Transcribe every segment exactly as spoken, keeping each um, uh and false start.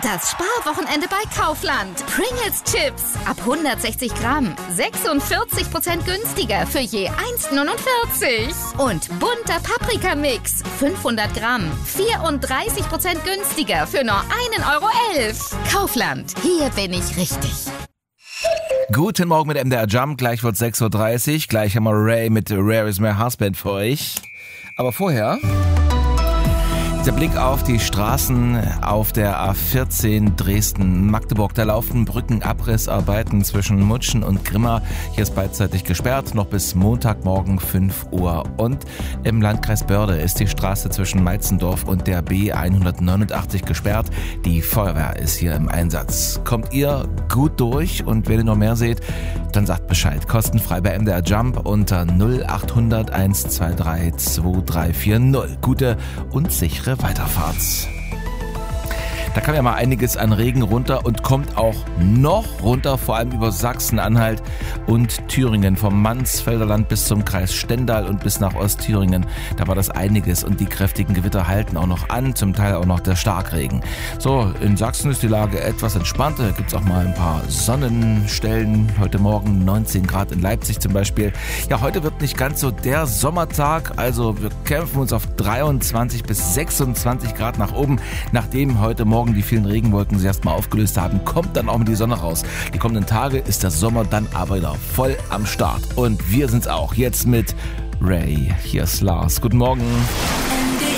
Das Sparwochenende bei Kaufland. Pringles Chips ab hundertsechzig Gramm. sechsundvierzig Prozent günstiger für je eins Komma neunundvierzig. Und bunter Paprikamix. fünfhundert Gramm. vierunddreißig Prozent günstiger für nur ein Euro elf. Kaufland. Hier bin ich richtig. Guten Morgen mit M D R Jump. Gleich wird sechs Uhr dreißig. Gleich haben wir Ray mit Rare is My Husband für euch. Aber vorher... der Blick auf die Straßen auf der A vierzehn Dresden-Magdeburg. Da laufen Brückenabrissarbeiten zwischen Mutschen und Grimma. Hier ist beidseitig gesperrt, noch bis Montagmorgen fünf Uhr. Und im Landkreis Börde ist die Straße zwischen Meitzendorf und der B hundertneunundachtzig gesperrt. Die Feuerwehr ist hier im Einsatz. Kommt ihr gut durch? Und wenn ihr noch mehr seht, dann sagt Bescheid. Kostenfrei bei M D R Jump unter null acht hundert eins zwei drei zwei drei vier null. Gute und sichere Weiterfahrt. Da kam ja mal einiges an Regen runter und kommt auch noch runter, vor allem über Sachsen-Anhalt und Thüringen, vom Mansfelder Land bis zum Kreis Stendal und bis nach Ostthüringen. Da war das einiges und die kräftigen Gewitter halten auch noch an, zum Teil auch noch der Starkregen. So, in Sachsen ist die Lage etwas entspannter, da gibt es auch mal ein paar Sonnenstellen. Heute Morgen neunzehn Grad in Leipzig zum Beispiel. Ja, heute wird nicht ganz so der Sommertag, also wir kämpfen uns auf dreiundzwanzig bis sechsundzwanzig Grad nach oben, nachdem heute Morgen die vielen Regenwolken sich erstmal aufgelöst haben, kommt dann auch mit die Sonne raus. Die kommenden Tage ist der Sommer dann aber wieder voll am Start. Und wir sind's auch jetzt mit Ray. Hier ist Lars. Guten Morgen.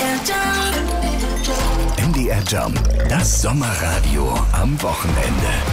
M D R Jump, das Sommerradio am Wochenende.